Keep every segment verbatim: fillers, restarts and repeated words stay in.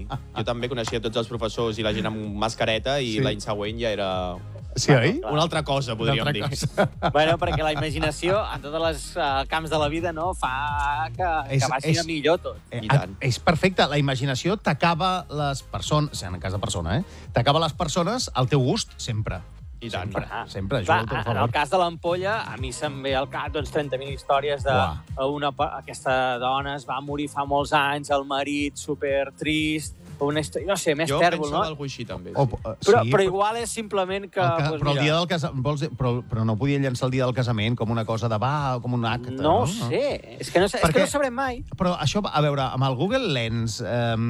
Jo també coneixia tots els professors i la gent amb mascareta i Sí. l'any següent ja era... Sí, oi? Una altra cosa, podríem Una dir. altra cosa. Bueno, perquè la imaginació, en tots els uh, camps de la vida, no, fa que, És- que vagi és- a millor tot. Eh, I tant. És perfecte. La imaginació t'acaba les persones... En cas de persona, eh? T'acaba les persones al teu gust, sempre. I tant. Sempre, Ah, sempre. Clar, Juga al teu en favor. el cas de l'ampolla, a mi se'm ve al cap doncs, trenta mil històries de Uah. una, pa- aquesta dona es va morir fa molts anys, el marit super trist, una història, no sé, més Jo tèrbol, penso no? d'algú així, també. O, Sí. eh, Però, sí, però igual és simplement que... El ca... doncs, però el mira, dia del casament... Vols dir... però, però no podia llançar el dia del casament com una cosa de va, com un acte. No ho sé, és que no, sé, és Perquè- que no sabrem mai. Però això, a veure, amb el Google Lens,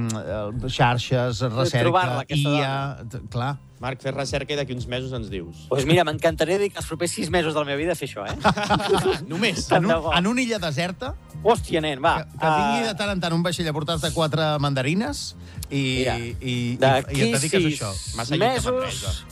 eh, xarxes, recerca, trobar-la, aquesta I A... Clar. Marc, fes recerca i d'aquí uns mesos ens dius. Doncs pues mira, m'encantaria dir que els propers sis mesos de la meva vida fer això, eh? Només. Tant En, de un, bo. en una illa deserta, Hòstia, nen, va. que, que vingui de ah, tant en tant un vaixell a portar-te quatre mandarines i, Mira, i, i, i d'aquí et dediques a sis això. Massa lluny de mesos...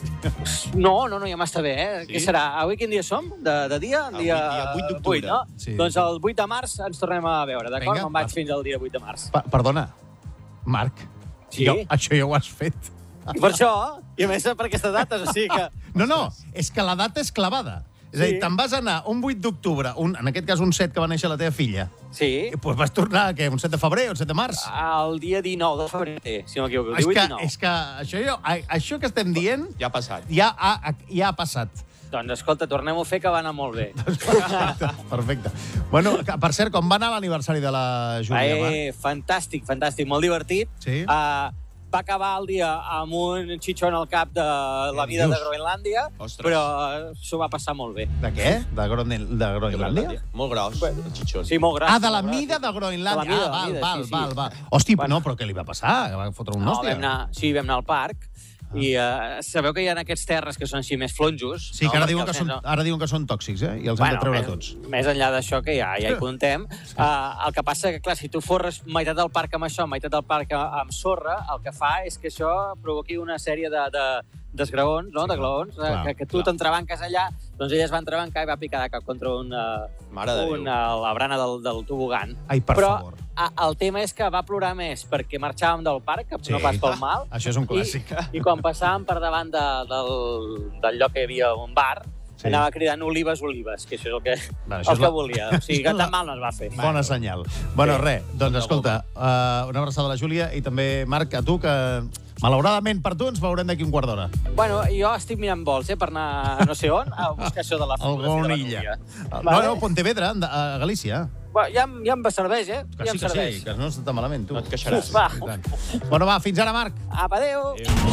No, no, no, ja m'està bé, eh? Sí? Què serà? Avui quin dia som? De, de dia? Avui, Dia, dia vuit d'octubre. no? Sí. Doncs el vuit de març ens tornem a veure, d'acord? Vinga, Me'n vaig va. fins al dia vuit de març. Pa Perdona, Marc, Sí? jo, això ja ho has fet. I per això, i a més per aquestes dates, o sigui que... No, no, és que la data és clavada. És a dir, Sí. te'n vas anar un vuit d'octubre, un, en aquest cas un set que va néixer la teva filla, Sí, i pues vas tornar, què, un set de febrer o un set de març? el dia dinou de febrer, si no m'equivoco, és, divuit que, dinou. és que això, jo, a- això que estem dient Ja ha passat. ja ha, ja ha passat. Doncs escolta, tornem-ho a fer, que va anar molt bé. Perfecte, perfecte. Bueno, que, per cert, com va anar l'aniversari de la Júlia, Marc? Eh, fantàstic, fantàstic, molt divertit. Sí? Uh, va acabar el dia amb un xitxon al cap de la vida dius? de Groenlàndia, Ostres. però eh, s'ho va passar molt bé. De què? De, Groenel, de Groenlàndia? Molt gros, el xitxon. Sí, molt gras. Ah, de la molt gras, mida sí. de Groenlàndia. De la mida, ah, val, de la mida, val, sí, sí. val, val. Hosti, Bueno. no, però què li va passar? Va fotre un No, hòstia. vam anar, sí, vam anar al parc, i uh, sabeu que hi ha aquests terres que són així més flonjos? Sí, no? que ara Perquè diuen que, els són, nens no- ara diuen que són tòxics, eh? I els hem de treure més, tots. Més enllà d'això, que ja, ja hi comptem. Uh, el que passa que, clar, si tu forres meitat del parc amb això, meitat del parc amb sorra, el que fa és que això provoqui una sèrie de, de, d'esgraons, no? Sí, de glaons, clar, eh, que, que tu clar. t'entrebanques allà, doncs ella es va entrebancar i va picar de cap contra una, Mare de Déu. una, la brana del, del tobogan. Ai, per Però favor. a, el tema és que va plorar més perquè marxàvem del parc, que Sí. no pas pel mal, Això és un clàssic. i, i quan passàvem per davant de, del, del lloc que hi havia un bar, Sí. sí. anava cridant olives, olives, que això és el que, Bueno, això el és que la- volia. O sigui, això que és la- tan mal no es va fer. Bona senyal. Bueno, Sí. res, doncs escolta, uh, una abraçada a la Júlia i també, Marc, a tu, que malauradament per tu ens veurem d'aquí un quart d'hora. Bueno, jo estic mirant vols, eh, per anar a no sé on, a buscar això de la fotografia de la Illa. Núria. No, Vale? no, Pontevedra, a Galícia. Bueno, ja, em- ja em serveix, eh? Que ja sí, em que serveix. sí, que no està malament, tu. No et queixaràs. Va. I tant. Bueno, va, fins ara, Marc. Apa, adéu.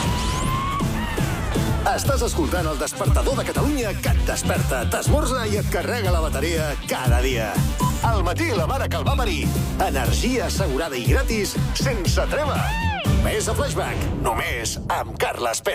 Estàs escoltant el despertador de Catalunya que et desperta, t'esmorza i et carrega la bateria cada dia. Al matí la mare que el va parir. Energia assegurada i gratis sense treva. Més a Flashback, només amb Carles Pérez.